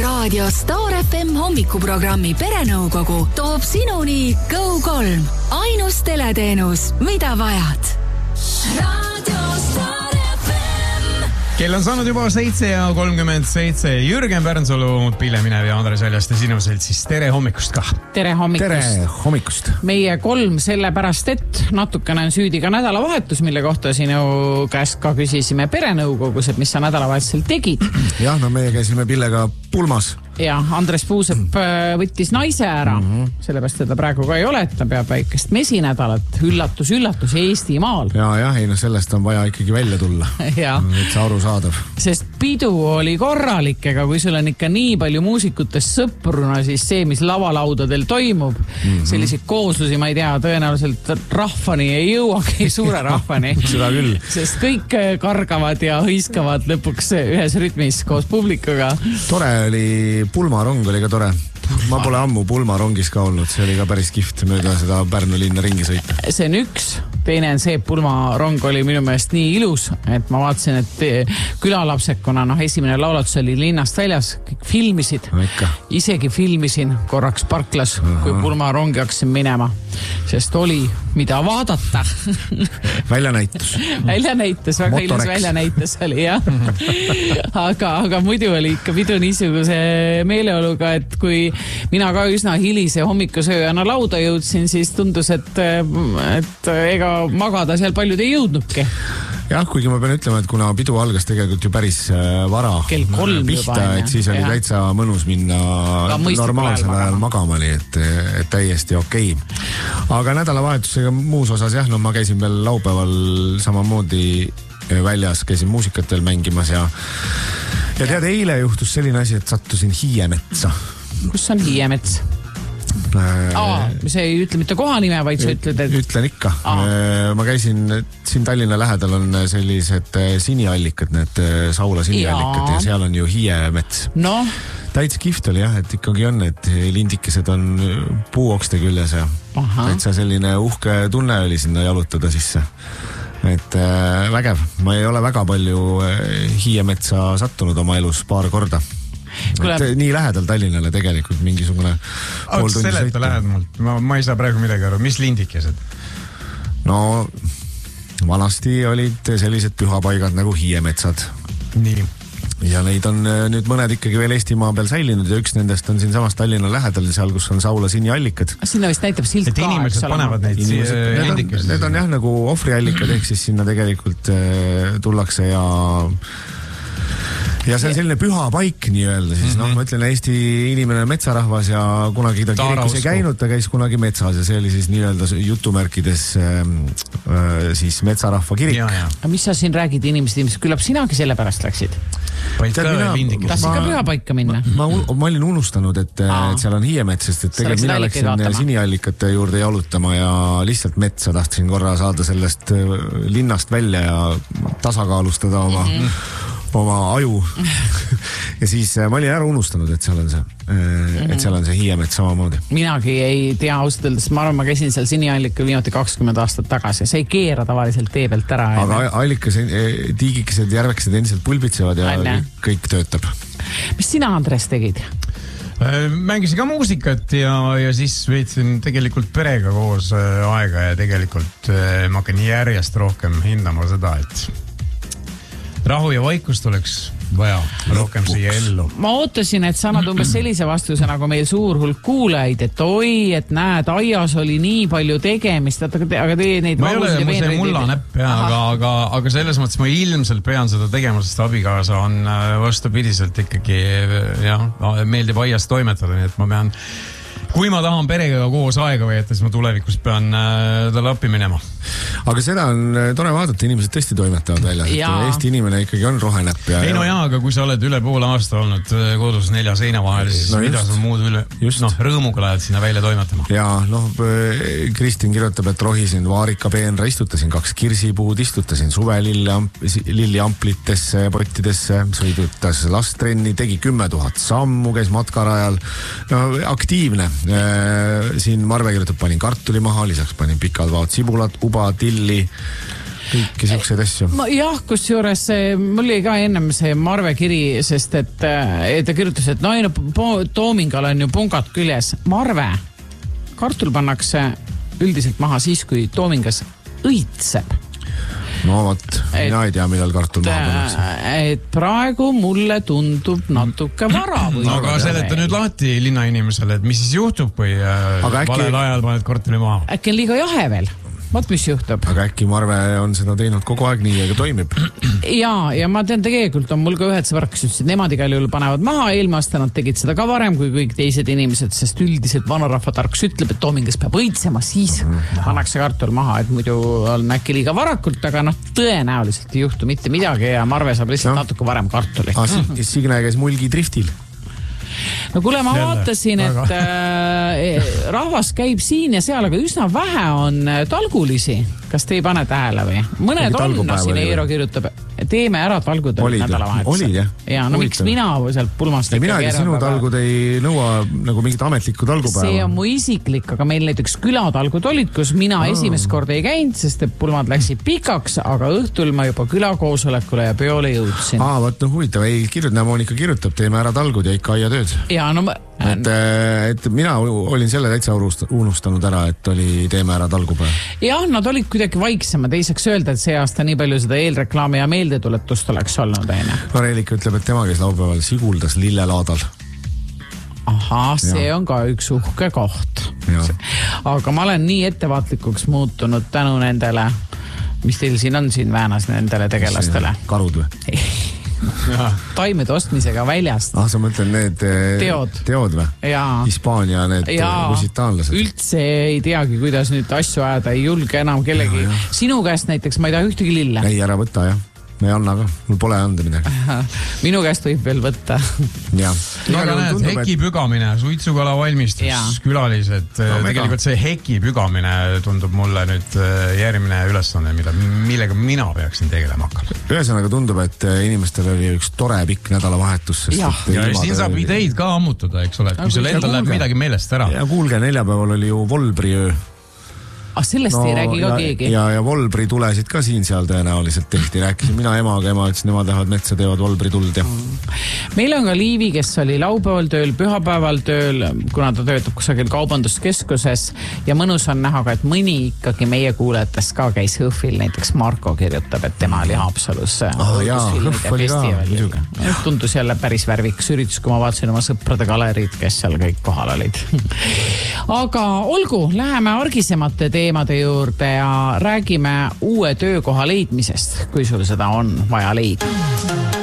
Raadio Star FM hommikuprogrammi Perenõukogu toob sinuni Go3. Ainus teleteenus, mida vajad. Raadio Star FM. Kell on saanud juba 7:37. Jürgen Pärnsalu, Pille Minev ja Andres Väljast ja sinu seltsis. Tere hommikust ka. Tere hommikust. Meie 3 sellepärast, et natukene on süüdi ka nädalavahetus, mille kohta sinu käest ka küsisime Perenõukogus, et mis sa nädalavahetusel tegid. Jah, no meie käisime Pillega pulmas. Ja Andres Puusepp võttis naise ära, sellepärast teda praegu ka ei ole, et ta peab väikest mesinädalat, üllatus Eestimaal. Ja, ei, no sellest on vaja ikkagi välja tulla. Ja. Et see aru saadav. Sest pidu oli korralik, ega kui sul on ikka nii palju muusikutest sõpruna, siis see, mis lavalaudadel toimub, selliseid kooslusi, ma ei tea, tõenäoliselt rahvani ei jõuagi, suure rahvani. Seda küll. Sest kõik kargavad ja hõiskavad lõpuks ühes rütmis koos publikuga. Tore oli, pulmarong oli ka tore. Ma pole ammu pulmarongis ka olnud, see oli ka päris kihvt mööda seda Pärnu linna ringi sõita. See on üks, teine on see, pulmarong oli minu meelest nii ilus, et ma vaatasin, et külalapsekuna, esimene laulatus oli linnast väljas, kõik filmisid. Isegi filmisin korraks parklas, kui pulmarongi hakkasin minema, sest oli mida vaadata. Väljanäitus, väga ilus väljanäitus oli, jah. Aga muidu oli ikka pidu niisuguse meeleoluga, et kui mina ka üsna hilise hommikusööjana lauda jõudsin, siis tundus, et ega magada seal paljud ei jõudnudki. Jah, kuigi ma pean ütlema, et kuna pidu algas tegelikult ju päris vara kell 3 pihta, juba, et siis oli täitsa mõnus minna normaalsel ajal magama, et täiesti okei. Aga nädalavahetusega muus osas jah, ma käisin veel laupäeval samamoodi väljas, käisin muusikatel mängimas ja tead, eile juhtus selline asi, et sattusin Hiiemetsa. Kus on Hiiemets? See ei ütle mitte kohanime, vaid sa ütled, et... Ütlen ikka. Ma käisin, siin Tallinna lähedal on sellised siniallikad, need Saula siniallikad ja seal on ju Hiiemets. No. Täitsa kihvt oli jah, et ikkagi on, et lindikesed on puuokste küljes ja täitsa selline uhke tunne oli sinna jalutada sisse. Et vägev. Ma ei ole väga palju Hiiemetsa sattunud oma elus paar korda. Nii lähedal Tallinnale tegelikult mingisugune pool tunni sõita. Seleta lähedamalt. Ma ei saa praegu midagi aru. Mis lindikesed? No, vanasti olid sellised pühapaigad nagu Hiiemetsad. Nii. Ja neid on nüüd mõned ikkagi veel Eestimaa peal säilinud ja üks nendest on siin samas Tallinna lähedal, seal, kus on Saula siniallikad. Sinna vist näitab silt ka. Et inimesed panevad neid lindikesed. Need on jah nagu ohvriallikad, ehk siis sinna tegelikult tullakse ja see on selline püha paik nii-öelda, siis ma ütlen, Eesti inimene on metsarahvas ja kunagi ta kirikus ei käinud, ta käis kunagi metsas ja see oli siis nii-öelda jutumärkides siis metsarahva kirik. Aga mis sa siin räägid inimesed, küllap sinagi selle pärast läksid? Tahtsid ka püha paika minna? Ma olin unustanud, et seal on Hiiemets, sest et tegelikult mina läksin siniallikate juurde jalutama ja lihtsalt metsa tahtsin korra saada sellest linnast välja ja tasakaalustada oma aju. Ja siis ma olin ära unustanud, et seal on see Hiiemets samamoodi. Minagi ei tea austeldes, ma arvan, ma käisin seal siniallikal viimati 20 aastat tagasi. See ei keera tavaliselt tee pealt ära. Aga allikas, tiigikesed, järvekesed endiselt pulbitsevad ja kõik töötab. Mis sina, Andres, tegid? Mängisin ka muusikat ja siis veetsin tegelikult perega koos aega ja tegelikult ma hakkan järjest rohkem hindama seda, et rahu ja vaikust oleks vaja rohkem siia ellu. Ma ootasin, et sa annad umbes sellise vastuse nagu meil suur hulk kuulajaid, et oi, et näed, aias oli nii palju tegemist, aga tee neid... Ma ei ole see mullanäpp, aga selles mõttes ma ilmselt pean seda tegema, sest abikaasa on vastupidiselt ikkagi meeldib aias toimetada, nii et ma pean... Kui ma tahan perega koos aega veeta, siis ma tulevikus pean talle appi minema. Aga seda on tore vaadata, inimesed tõesti toimetavad väljas. Eesti inimene ikkagi on rohenäpp. Ei no jaa, aga kui sa oled üle poole aasta olnud kodus 4 seina vahel, siis mida sul muud üle... Rõõmuga lähed sinna välja toimetama. Jaa, Kristin kirjutab, et rohisin vaarika peenra, istutasin 2 kirsipuud, istutasin suvelilli amplitesse, pottidesse, sõidutas lastrenni, tegi 10 000 sammu, käis matkarajal. Aktiivne. Siin Marve kirjutab, panin kartuli maha, lisaks panin pikad vaad sibulat, uba, tilli. kõiki siukseid asju. Jah, kusjuures mul oli ka ennem see Marve kiri, sest et ta kirjutas, et toomingal on ju pungad küljes. Marve, kartul pannakse üldiselt maha siis, kui toomingas õitseb. No vot, mina ei tea, millal kartul maha pannakse. Et praegu mulle tundub natuke vara. Aga seleta nüüd lahti linnainimesele, et mis siis juhtub, kui valel ajal paned kartuli maha? Äkki on liiga jahe veel. Vaat, mis juhtub. Aga äkki Marve on seda teinud kogu aeg nii, aga toimib. Ja ma tean, tegelikult on mul ka ühed sõbrad, kes ütlesid, nemad igal juhul panevad maha. Eelmine aasta nad tegid seda ka varem kui kõik teised inimesed, sest üldiselt vanarahva tarkus ütleb, et toomingas peab õitsema, siis pannakse kartul maha, et muidu on äkki liiga varakult, aga tõenäoliselt ei juhtu mitte midagi ja Marve saab lihtsalt natuke varem kartuli. Signe käis mulgi driftil. No kuule, ma vaatasin, et rahvas käib siin ja seal, aga üsna vähe on talgulisi. Kas te ei pane tähele või? Mõned on, siin Eero kirjutab, teeme ära talgud nädalavahetusel. Olid, jah? Ja, no miks mina sealt pulmast mina ei tea, sinu talgud ei nõua nagu mingit ametlikku talgupäeva. See on mu isiklik, aga meil näiteks külatalgud olid, kus mina esimest korda ei käinud, sest et pulmad läksid pikaks, aga õhtul ma juba külakoosolekule ja peole jõudsin. Võt, huvitav, Monika kirjutab, teeme ära talgud ja ikka aia tööd. Ja, no et mina olin selle täitsa unustanud ära, et oli teeme ära talgupäev. Jah, nad olid kuidagi vaiksema. Teiseks öelda, et see aasta nii palju seda eelreklaami ja meeldetuletust oleks olnud. No Reelika ütleb, et tema käis laupäeval Siguldas Lillelaadal. Aha, see on ka üks uhke koht. Aga ma olen nii ettevaatlikuks muutunud tänu nendele, mis teil siin on siin Väänas nendele tegelastele. Karud või? Taimede ostmisega väljast. Sa mõtlen need teod või? Hispaania need lusitaanlased. Üldse ei teagi, kuidas nüüd asju ajada, ei julge enam kellegi. Sinu käest näiteks ma ei taha ühtegi lille. Ei, ära võta, jah. Me ei anna ka, mul pole anda midagi. Minu käest võib veel võtta. Aga näed, heki pügamine, suitsukala valmistus, külalised. Tegelikult see heki pügamine tundub mulle nüüd järgmine ülesanne, millega mina peaksin tegelema hakkama. Ühesõnaga tundub, et inimestel oli üks tore pikk nädalavahetus. Ja siin saab ideid ka ammutada, eks ole, kui sul endal läheb midagi meelest ära. Ja kuulge, neljapäeval oli ju Volbriöö. Sellest ei räägi ka keegi. Ja Volbri tulesid ka siin-seal tõenäoliselt tehti. Rääkisin mina emaga, ema ütles, nemad lähevad metsa, teevad Volbri tuld. Meil on ka Liivi, kes oli laupäeval tööl, pühapäeval tööl, kuna ta töötab kusagil kaubanduskeskuses ja mõnus on näha ka, et mõni ikkagi meie kuulajatest ka käis Hõhvil. Näiteks Marko kirjutab, et tema oli Haapsalus tundus jälle päris värviks üritus, kui ma vaatasin oma sõprade galeriid, kes seal kõik kohal olid. Aga olgu, läheme argisemate teemade juurde ja räägime uue töökoha leidmisest, kui sul seda on vaja leida.